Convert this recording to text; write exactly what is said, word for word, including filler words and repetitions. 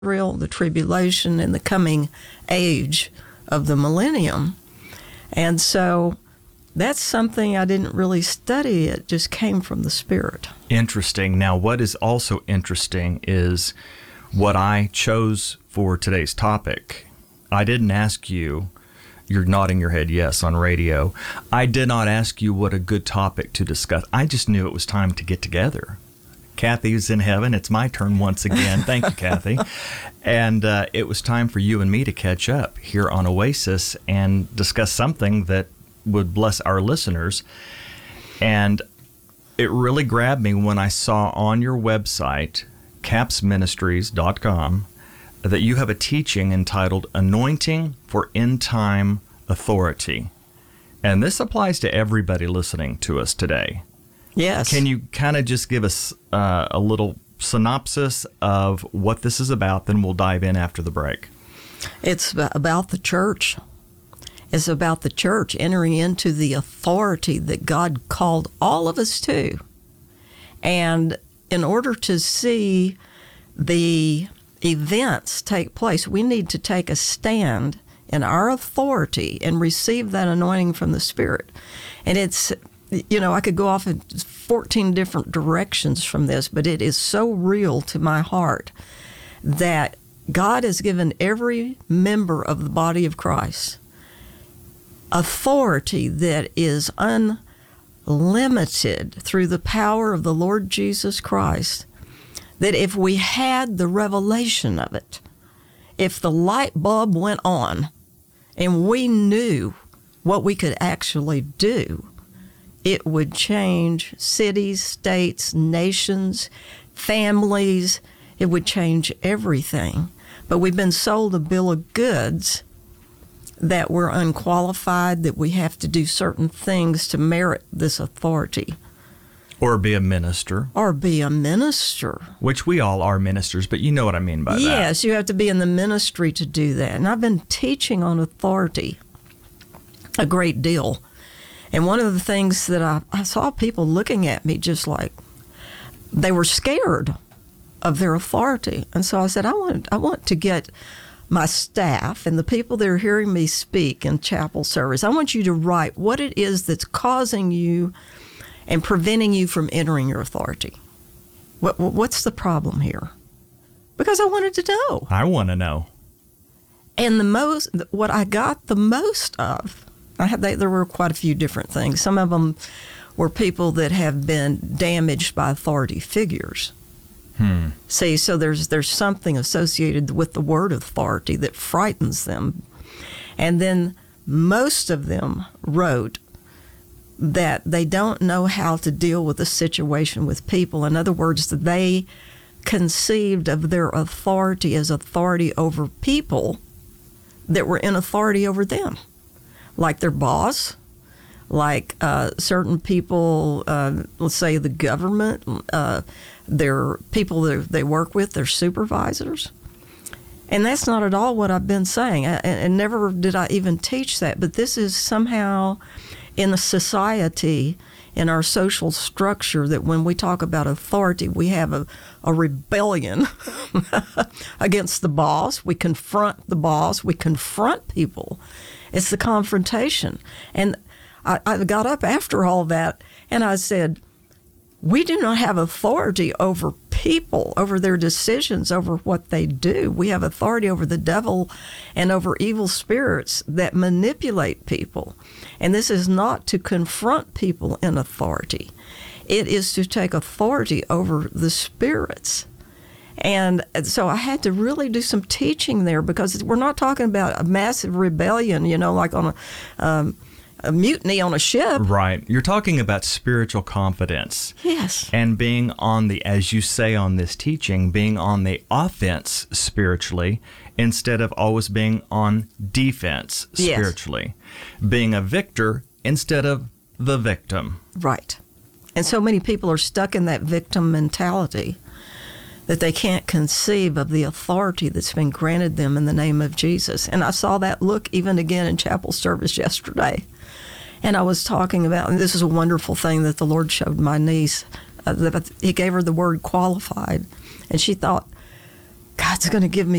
Israel, the tribulation, and the coming age of the millennium. And so that's something I didn't really study. It just came from the Spirit. Interesting. Now, what is also interesting is what I chose for today's topic. I didn't ask you, you're nodding your head yes on radio. I did not ask you what a good topic to discuss. I just knew it was time to get together. Kathy's in heaven. It's my turn once again. Thank you, Kathy. And uh, it was time for you and me to catch up here on Oasis and discuss something that would bless our listeners. And it really grabbed me when I saw on your website, caps ministries dot com, that you have a teaching entitled Anointing for End Time Authority. And this applies to everybody listening to us today. Yes. Can you kind of just give us uh, a little synopsis of what this is about? Then we'll dive in after the break. It's about the church. It's about the church entering into the authority that God called all of us to. And in order to see the events take place, we need to take a stand in our authority and receive that anointing from the Spirit. And it's, you know, I could go off in fourteen different directions from this, but it is so real to my heart that God has given every member of the body of Christ authority that is unlimited through the power of the Lord Jesus Christ, that if we had the revelation of it, if the light bulb went on and we knew what we could actually do, it would change cities, states, nations, families. It would change everything. But we've been sold a bill of goods that we're unqualified, that we have to do certain things to merit this authority. Or be a minister. Or be a minister. Which we all are ministers, but you know what I mean by that. Yes, you have to be in the ministry to do that. And I've been teaching on authority a great deal. And one of the things that I, I saw people looking at me just like they were scared of their authority. And so I said, I want, I want to get my staff and the people that are hearing me speak in chapel service, I want you to write what it is that's causing you and preventing you from entering your authority. What, what's the problem here? Because I wanted to know. I want to know. And the most, what I got the most of, I had, they, there were quite a few different things. Some of them were people that have been damaged by authority figures. Hmm. See, so there's there's something associated with the word authority that frightens them. And then most of them wrote that they don't know how to deal with a situation with people. In other words, that they conceived of their authority as authority over people that were in authority over them, like their boss, like uh, certain people, uh, let's say the government, uh, their people that they work with, their supervisors. And that's not at all what I've been saying. I, and never did I even teach that. But this is somehow in the society, in our social structure, that when we talk about authority, we have a, a rebellion against the boss. We confront the boss. We confront people. It's the confrontation. And I, I got up after all that, and I said, we do not have authority over people, over their decisions, over what they do. We have authority over the devil and over evil spirits that manipulate people. And this is not to confront people in authority. It is to take authority over the spirits. And so I had to really do some teaching there, because we're not talking about a massive rebellion, you know, like on a... Um, a mutiny on a ship. Right. You're talking about spiritual confidence. Yes. And being on the, as you say on this teaching, being on the offense spiritually instead of always being on defense spiritually. Yes. Being a victor instead of the victim. Right. And so many people are stuck in that victim mentality that they can't conceive of the authority that's been granted them in the name of Jesus. And I saw that look even again in chapel service yesterday. And I was talking about, and this is a wonderful thing that the Lord showed my niece, uh, that He gave her the word qualified. And she thought, God's going to give me